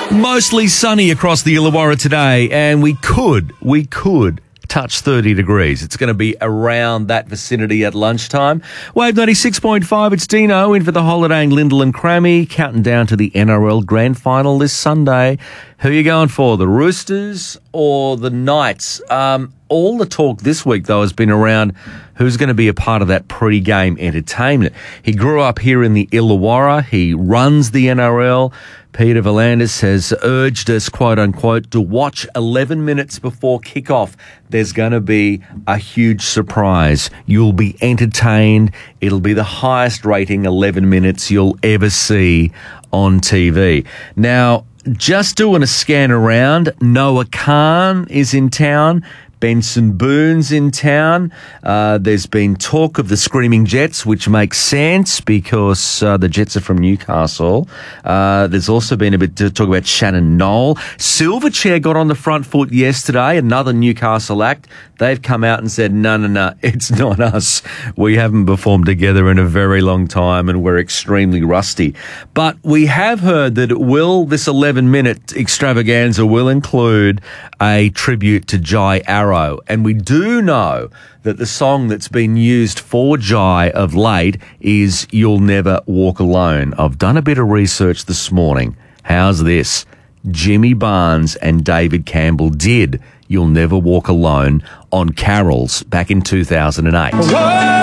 Mostly sunny across the Illawarra today, and we could touch 30 degrees. It's going to be around that vicinity at lunchtime. Wave 96.5, it's Dino in for the holiday in Lyndall and Crammy, counting down to the NRL Grand Final this Sunday. Who are you going for, the Roosters or the Knights? All the talk this week, though, has been around who's going to be a part of that pre-game entertainment. He grew up here in the Illawarra. He runs the NRL. Peter V'landys has urged us, quote-unquote, to watch 11 minutes before kickoff. There's going to be a huge surprise. You'll be entertained. It'll be the highest rating 11 minutes you'll ever see on TV. Now, just doing a scan around, Noah Khan is in town. Benson Boone's in town. There's been talk of the Screaming Jets, which makes sense because the Jets are from Newcastle. There's also been a bit to talk about Shannon Knoll. Silverchair got on the front foot yesterday, another Newcastle act. They've come out and said, no, it's not us. We haven't performed together in a very long time and we're extremely rusty. But we have heard that this 11-minute extravaganza will include a tribute to Jai Arrow. And we do know that the song that's been used for Jai of late is You'll Never Walk Alone. I've done a bit of research this morning. How's this? Jimmy Barnes and David Campbell did You'll Never Walk Alone on Carols back in 2008.